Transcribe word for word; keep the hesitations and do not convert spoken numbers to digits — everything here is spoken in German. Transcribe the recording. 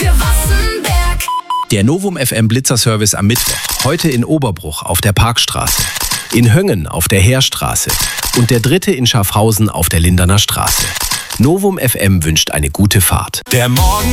für Wassenberg. Der Novum F M Blitzerservice am Mittwoch. Heute in Oberbruch auf der Parkstraße, in Höngen auf der Heerstraße und der dritte in Schaffhausen auf der Linderner Straße. Novum F M wünscht eine gute Fahrt. Der Morgen